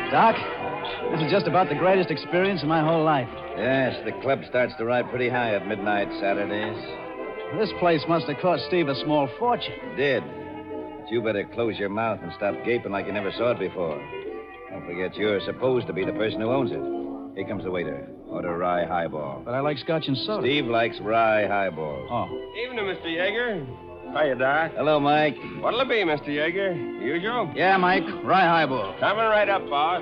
Doc, this is just about the greatest experience of my whole life. Yes, the club starts to ride pretty high at midnight Saturdays. This place must have cost Steve a small fortune. It did. But you better close your mouth and stop gaping like you never saw it before. Don't forget you're supposed to be the person who owns it. Here comes the waiter. Order rye highball. But I like scotch and soda. Steve likes rye highballs. Oh. Evening, Mr. Yeager. Hiya, Doc. Hello, Mike. What'll it be, Mr. Yeager? Usual? Yeah, Mike. Rye highball. Coming right up, boss.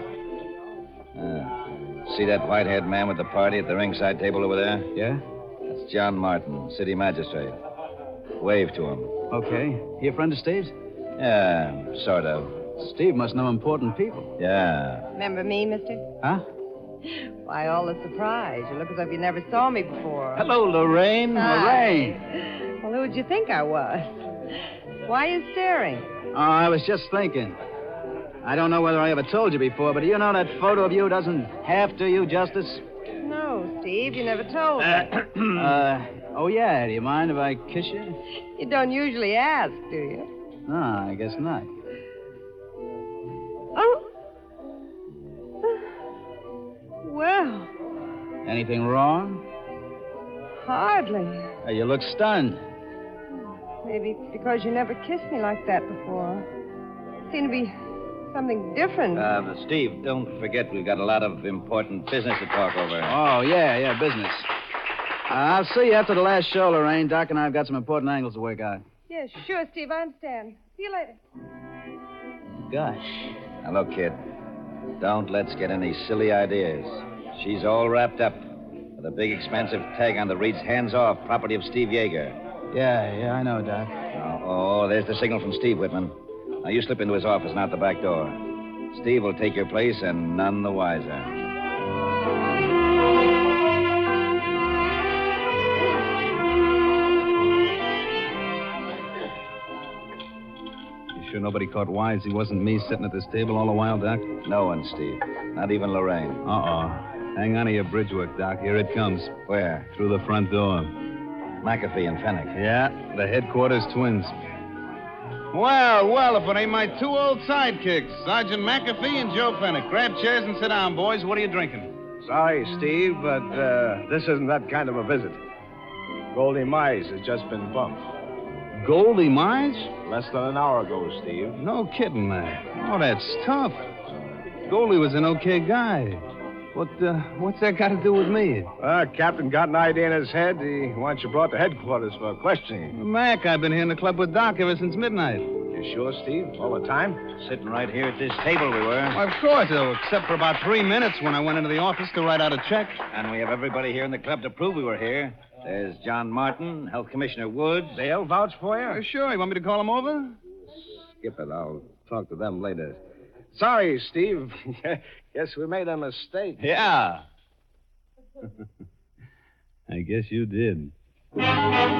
See that white-haired man with the party at the ringside table over there? Yeah? That's John Martin, city magistrate. Wave to him. Okay. He a friend of Steve's? Yeah, sort of. Steve must know important people. Yeah. Remember me, mister? Huh? Why, all the surprise. You look as if you never saw me before. Hello, Lorraine. Hi. Lorraine. Well, who'd you think I was? Why are you staring? Oh, I was just thinking. I don't know whether I ever told you before, but do you know that photo of you doesn't half do you justice? No, Steve, you never told me. Oh, yeah. Do you mind if I kiss you? You don't usually ask, do you? No, I guess not. Oh. Well, Anything wrong? hardly. You look stunned. Maybe it's because you never kissed me like that before. Seemed to be something different. Steve, don't forget we've got a lot of important business to talk over. Oh, yeah, business. I'll see you after the last show, Lorraine. Doc and I have got some important angles to work out. Yes, sure, Steve, I understand. See you later. Gosh. Now, look, kid. Don't let's get any silly ideas. She's all wrapped up with a big, expensive tag on that reads hands off, property of Steve Yeager. Yeah, I know, Doc. Oh, there's the signal from Steve Whitman. Now, you slip into his office and out the back door. Steve will take your place and none the wiser. You sure nobody caught wise he wasn't me sitting at this table all the while, Doc? No one, Steve. Not even Lorraine. Uh-oh. Hang on to your bridge work, Doc. Here it comes. Where? Through the front door. McAfee and Fennick. Yeah, the headquarters twins. Well, if it ain't my two old sidekicks, Sergeant McAfee and Joe Fennick. Grab chairs and sit down, boys. What are you drinking? Sorry, Steve, but this isn't that kind of a visit. Goldie Mize has just been bumped. Goldie Mize? Less than an hour ago, Steve. No kidding, man. Oh, that's tough. Goldie was an okay guy. What's that got to do with me? Captain got an idea in his head. He wants you brought to headquarters for questioning. Mac, I've been here in the club with Doc ever since midnight. You sure, Steve? All the time? Sitting right here at this table we were. Well, of course, though, except for about 3 minutes when I went into the office to write out a check. And we have everybody here in the club to prove we were here. There's John Martin, Health Commissioner Woods. They'll vouch for you? Sure. You want me to call him over? Skip it. I'll talk to them later. Sorry, Steve. Guess we made a mistake. Yeah. I guess you did.